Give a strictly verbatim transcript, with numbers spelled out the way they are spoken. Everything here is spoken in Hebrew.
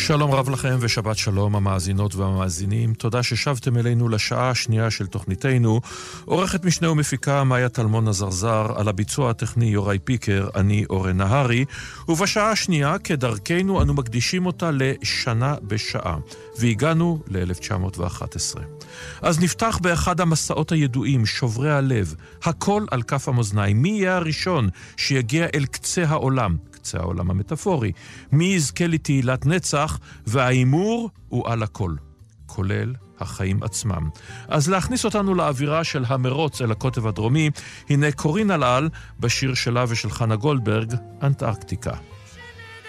שלום רב לכם ושבת שלום המאזינות והמאזינים. תודה ששבתם אלינו לשעה השנייה של תוכניתנו. עורכת משנה ומפיקה מאיה טלמון הזרזר, על הביצוע הטכני יוראי פיקר, אני אורן נהרי. ובשעה השנייה, כדרכנו, אנו מקדישים אותה לשנה בשעה. והגענו ל-אלף תשע מאות ואחת עשרה. אז נפתח באחד המסעות הידועים, שוברי הלב. הכל על כף המאזניים. מי יהיה הראשון שיגיע אל קצה העולם? קצה העולם המטאפורי. מי יזכה לתהילת נצח? והאימור הוא על הכל, כולל החיים עצמם. אז להכניס אותנו לאווירה של המרוץ אל הקוטב הדרומי, הנה קורין אלעל בשיר שלה ושל חנה גולדברג, אנטארקטיקה.